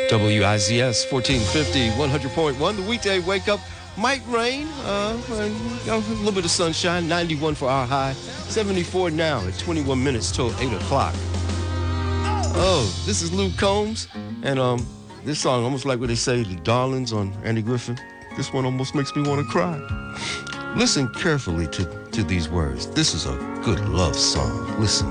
WIZS 1450, 100.1. The weekday wake up might rain, a little bit of sunshine, 91 for our high, 74 now at 21 minutes till 8 o'clock. Oh, this is Luke Combs, and this song, almost like what they say, the Darlings on Andy Griffin, this one almost makes me want to cry. Listen carefully to these words. This is a good love song. Listen.